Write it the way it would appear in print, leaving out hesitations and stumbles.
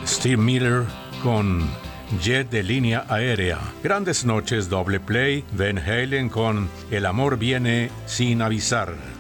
Steve Miller con Jet de línea aérea. Grandes noches, doble play, Van Halen con El amor viene sin avisar.